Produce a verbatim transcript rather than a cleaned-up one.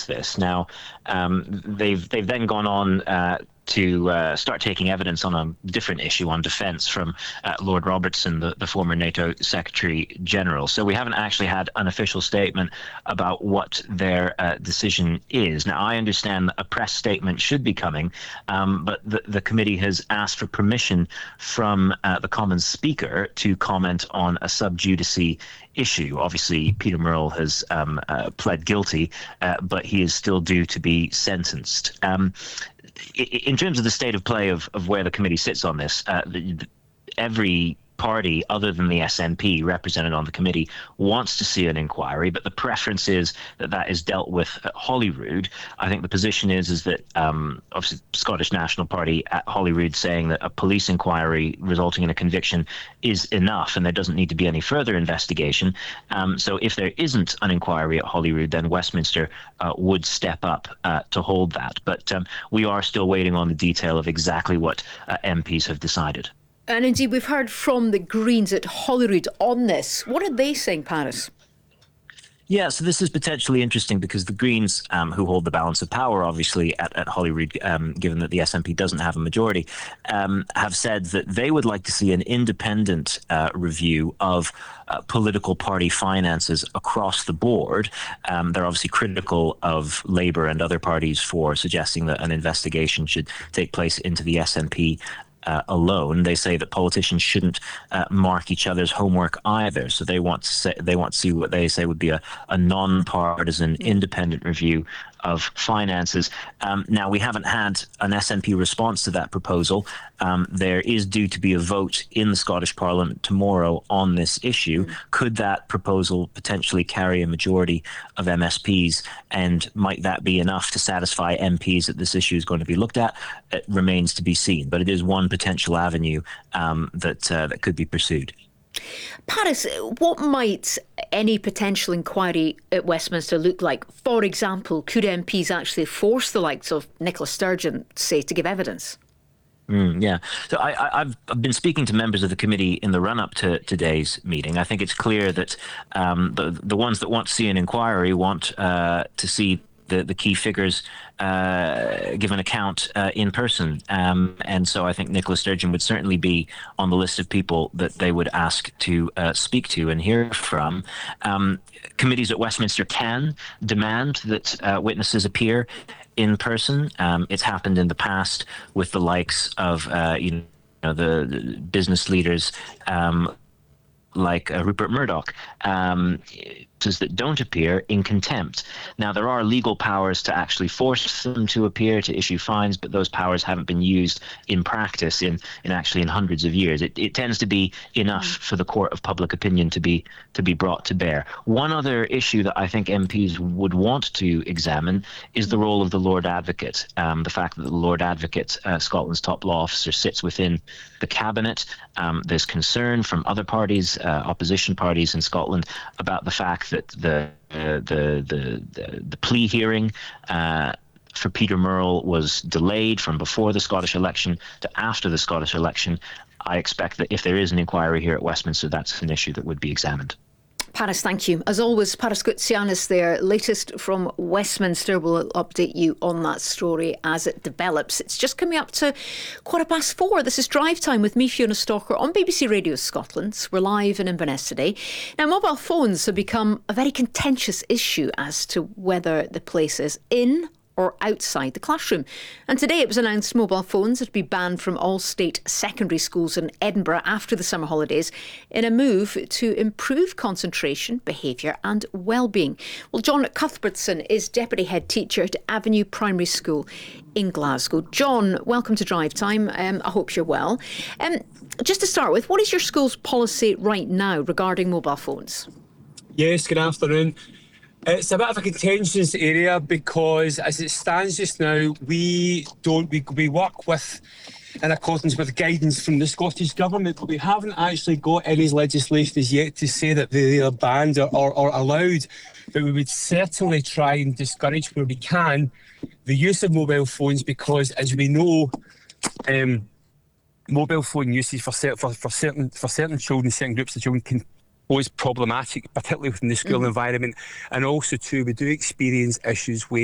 this. Now, um, they've they've then gone on uh, to uh, start taking evidence on a different issue, on defence, from uh, Lord Robertson, the, the former NATO Secretary General. So we haven't actually had an official statement about what their uh, decision is. Now, I understand that a press statement should be coming, um, but the, the committee has asked for permission from uh, the Commons Speaker to comment on a sub judice issue. Obviously, Peter Murrell has um, uh, pled guilty, uh, but he is still due to be sentenced. Um, in terms of the state of play of, of where the committee sits on this, uh, the, the, every party other than the S N P represented on the committee wants to see an inquiry, but the preference is that that is dealt with at Holyrood. I think the position is is that um, obviously Scottish National Party at Holyrood saying that a police inquiry resulting in a conviction is enough and there doesn't need to be any further investigation. Um, so if there isn't an inquiry at Holyrood, then Westminster uh, would step up uh, to hold that. But um, we are still waiting on the detail of exactly what uh, M Ps have decided. And indeed, we've heard from the Greens at Holyrood on this. What are they saying, Paris? Yeah, so this is potentially interesting because the Greens, um, who hold the balance of power, obviously, at, at Holyrood, um, given that the S N P doesn't have a majority, um, have said that they would like to see an independent uh, review of uh, political party finances across the board. Um, they're obviously critical of Labour and other parties for suggesting that an investigation should take place into the S N P Uh, alone. They say that politicians shouldn't uh, mark each other's homework either. So they want to say, they want to see what they say would be a, a non-partisan, independent review of finances. Um, now, we haven't had an S N P response to that proposal. Um, there is due to be a vote in the Scottish Parliament tomorrow on this issue. Mm. Could that proposal potentially carry a majority of M S Ps? And might that be enough to satisfy M Ps that this issue is going to be looked at? It remains to be seen. But it is one potential avenue um, that uh, that could be pursued. Paris, what might any potential inquiry at Westminster look like? For example, could M Ps actually force the likes of Nicola Sturgeon, say, to give evidence? Mm, yeah. So I, I, I've, I've been speaking to members of the committee in the run-up to today's meeting. I think it's clear that um, the, the ones that want to see an inquiry want uh, to see the, the key figures uh, give an account uh, in person. Um, and so I think Nicola Sturgeon would certainly be on the list of people that they would ask to uh, speak to and hear from. Um, committees at Westminster can demand that uh, witnesses appear in person. Um, it's happened in the past with the likes of uh, you know, the, the business leaders um, like uh, Rupert Murdoch, um, that don't appear in contempt. Now, there are legal powers to actually force them to appear, to issue fines, but those powers haven't been used in practice in, in actually in hundreds of years. It, it tends to be enough for the court of public opinion to be to be brought to bear. One other issue that I think M Ps would want to examine is the role of the Lord Advocate. Um, the fact that the Lord Advocate, uh, Scotland's top law officer, sits within the cabinet. Um, there's concern from other parties, uh, opposition parties in Scotland, about the fact that the uh, the, the the the plea hearing uh, for Peter Murrell was delayed from before the Scottish election to after the Scottish election. I expect that if there is an inquiry here at Westminster, that's an issue that would be examined. Paris, thank you. As always, Paris Goutsianis there, latest from Westminster. We'll update you on that story as it develops. It's just coming up to quarter past four. This is Drive Time with me, Fiona Stalker, on B B C Radio Scotland. We're live in Inverness today. Now, mobile phones have become a very contentious issue as to whether the place is in or outside the classroom. And today it was announced mobile phones would be banned from all state secondary schools in Edinburgh after the summer holidays in a move to improve concentration, behaviour and well-being. Well, John Cuthbertson is Deputy Head Teacher at Avenue Primary School in Glasgow. John, welcome to Drive Time. Um, I hope you're well. Um, just to start with, what is your school's policy right now regarding mobile phones? Yes, good afternoon. It's a bit of a contentious area because as it stands just now, we don't, we, we work with, in accordance with guidance from the Scottish Government, but we haven't actually got any legislation as yet to say that they are banned or, or, or allowed. But we would certainly try and discourage where we can the use of mobile phones because, as we know, um, mobile phone usage for, cert- for, for certain for certain children, certain groups of children can was problematic, particularly within the school mm. environment. And also, too, we do experience issues where